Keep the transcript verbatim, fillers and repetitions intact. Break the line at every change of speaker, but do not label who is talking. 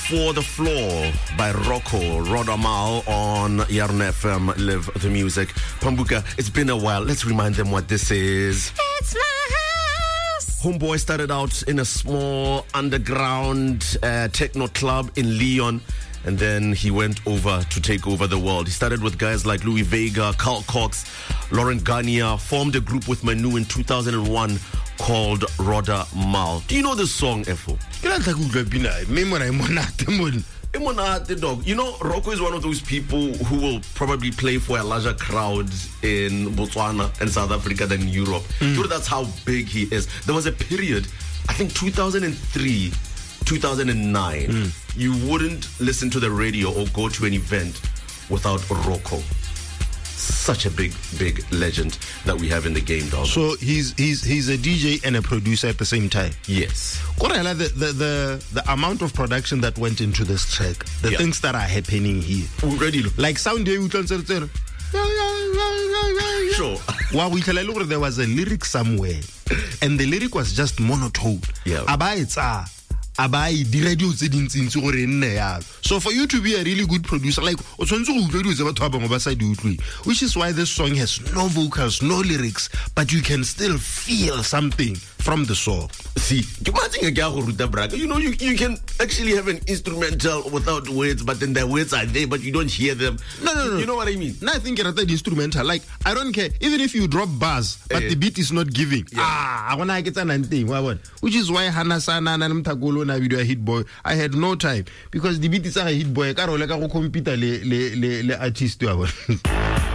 For the Floor by Rocco Rodamal on Yarn F M, Live the Music. Pambuka, it's been a while. Let's remind them what this is.
It's my house.
Homeboy started out in a small underground uh, techno club in Lyon, and then he went over to take over the world. He started with guys like Louis Vega, Carl Cox, Laurent Garnier, formed a group with Manu in two thousand one called Roda Mal. Do you know this song, Efo? Dog. You know, Rocco is one of those people who will probably play for a larger crowd in Botswana and South Africa than in Europe. Mm. So that's how big he is. There was a period, I think two thousand three, two thousand nine, mm. you wouldn't listen to the radio or go to an event without Rocco. Such a big, big legend that we have in the game, dog.
So he's he's he's a D J and a producer at the same time.
Yes.
The the the, the amount of production that went into this track, the yeah. things that are happening here.
Already,
like sound day,
sure.
Well, we tell you there was a lyric somewhere, and the lyric was just monotone.
Yeah.
Aba it's a Abai the radio so for you to be a really good producer, like which is why this song has no vocals, no lyrics, but you can still feel something from the song.
See, you know, you, you can actually have an instrumental without words, but then the words are there, but you don't hear them.
No, no, no.
You know what I mean?
No, I think it's the instrumental. Like, I don't care. Even if you drop bars, but uh, the beat is not giving. Yeah. Ah, I want to get an thing. Which is why Hannah Sana and Mtagolo na video hit boy. I had no time because the beat is a hit boy. I can't compete le le le artist.